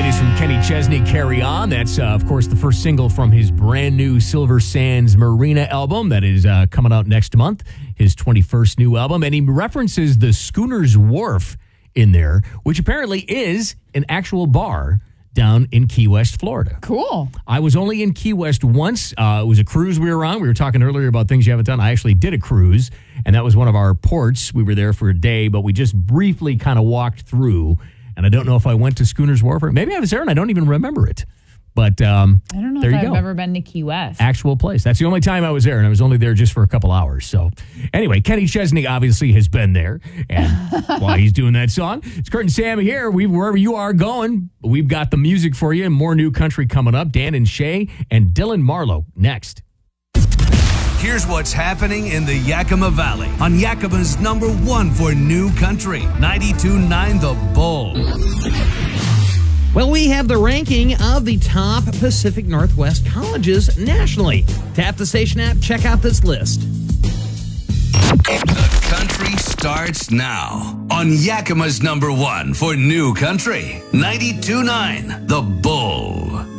latest from Kenny Chesney, Carry On. That's, of course, the first single from his brand new Silver Sands Marina album that is coming out next month, his 21st new album. And he references the Schooner's Wharf in there, which apparently is an actual bar down in Key West, Florida. Cool. I was only in Key West once. It was a cruise we were on. We were talking earlier about things you haven't done. I actually did a cruise, and that was one of our ports. We were there for a day, but we just briefly kind of walked through. And I don't know if I went to Schooner's Wharf or maybe I was there and I don't even remember it. But I don't know there if you I've go. ever been to Key West. Actual place. That's the only time I was there, and I was only there just for a couple hours. So anyway, Kenny Chesney obviously has been there. And while he's doing that song, it's Kurt and Sam here. Wherever you are going, we've got the music for you. More new country coming up. Dan and Shay and Dylan Marlowe next. Here's what's happening in the Yakima Valley on Yakima's number one for new country, 92.9 The Bull. Well, we have the ranking of the top Pacific Northwest colleges nationally. Tap the station app, check out this list. The country starts now on Yakima's number one for new country, 92.9 The Bull.